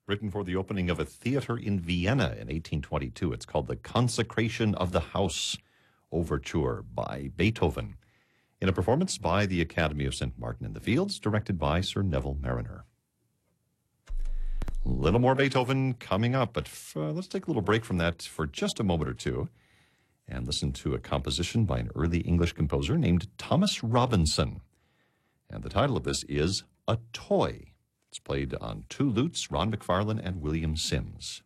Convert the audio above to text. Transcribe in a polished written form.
written for the opening of a theater in Vienna in 1822. It's called The Consecration of the House Overture by Beethoven, in a performance by the Academy of St. Martin in the Fields, directed by Sir Neville Mariner. A little more Beethoven coming up, but let's take a little break from that for just a moment or two and listen to a composition by an early English composer named Thomas Robinson. And the title of this is A Toy. It's played on two lutes, Ron McFarlane and William Sims.